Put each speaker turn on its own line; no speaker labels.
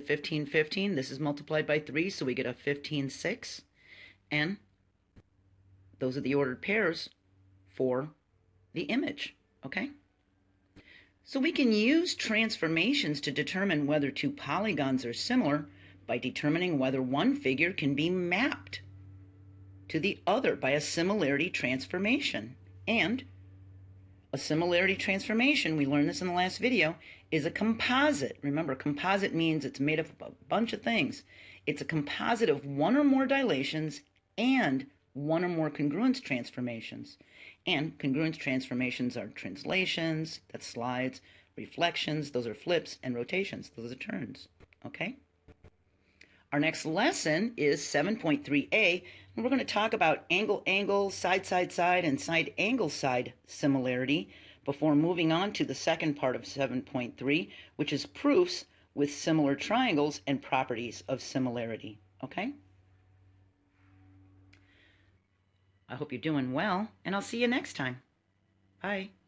15, 15. This is multiplied by 3, so we get a 15, 6. And those are the ordered pairs for the image, okay? So we can use transformations to determine whether two polygons are similar by determining whether one figure can be mapped to the other by a similarity transformation. And a similarity transformation, we learned this in the last video, is a composite. Remember, composite means it's made of a bunch of things. It's a composite of one or more dilations and one or more congruence transformations. And congruence transformations are translations, that's slides, reflections, those are flips, and rotations, those are turns. Okay? Our next lesson is 7.3a, and we're going to talk about angle-angle, side-side-side, and side-angle-side similarity before moving on to the second part of 7.3, which is proofs with similar triangles and properties of similarity. Okay? I hope you're doing well, and I'll see you next time. Bye.